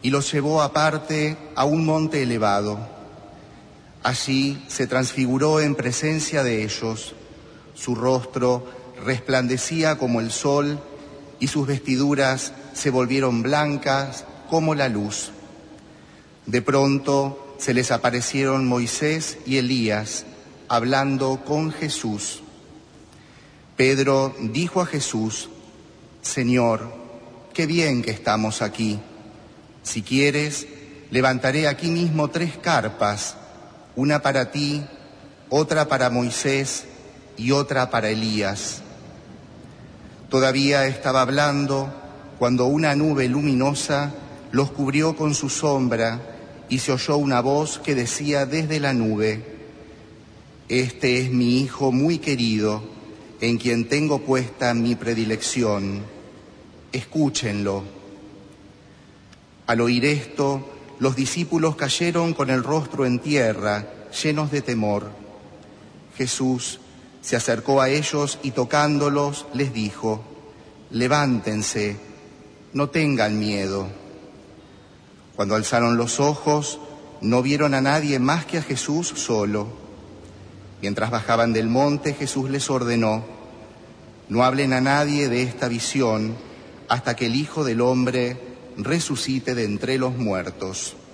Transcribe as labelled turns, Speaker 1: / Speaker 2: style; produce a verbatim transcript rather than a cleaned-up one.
Speaker 1: y los llevó aparte a un monte elevado. Allí se transfiguró en presencia de ellos. Su rostro resplandecía como el sol y sus vestiduras se volvieron blancas como la luz. De pronto se les aparecieron Moisés y Elías hablando con Jesús. Pedro dijo a Jesús: Señor, qué bien que estamos aquí. Si quieres, levantaré aquí mismo tres carpas, una para ti, otra para Moisés y otra para Elías. Todavía estaba hablando cuando una nube luminosa los cubrió con su sombra y se oyó una voz que decía desde la nube: Este es mi Hijo muy querido, en quien tengo puesta mi predilección. Escúchenlo. Al oír esto, los discípulos cayeron con el rostro en tierra, llenos de temor. Jesús se acercó a ellos y tocándolos les dijo: Levántense, no tengan miedo. Cuando alzaron los ojos, no vieron a nadie más que a Jesús solo. Mientras bajaban del monte, Jesús les ordenó: No hablen a nadie de esta visión hasta que el Hijo del Hombre resucite de entre los muertos.